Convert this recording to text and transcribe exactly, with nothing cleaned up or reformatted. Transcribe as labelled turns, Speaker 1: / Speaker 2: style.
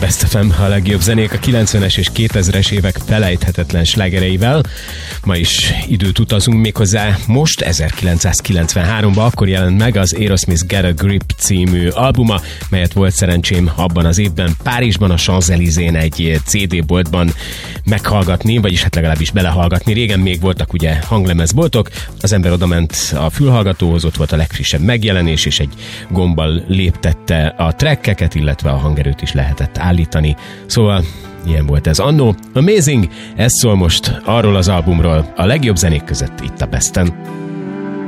Speaker 1: Best ef em, a legjobb zenék a kilencvenes és kétezres évek felejthetetlen slágereivel. Ma is időt utazunk, méghozzá most ezerkilencszázkilencvenháromban, akkor jelent meg az Aerosmith Get a Grip című albuma, melyet volt szerencsém abban az évben Párizsban a Champs-Élysén egy cé dé-boltban meghallgatni, vagyis hát legalábbis belehallgatni. Régen még voltak ugye hanglemezboltok, az ember odament a fülhallgatóhoz, ott volt a legfrissebb megjelenés, és egy gombbal léptette a trackeket, illetve a hangerőt is lehetett állítani. Szóval ilyen volt ez annó. Amazing, ez szól most arról az albumról, a legjobb zenék között itt a Besten.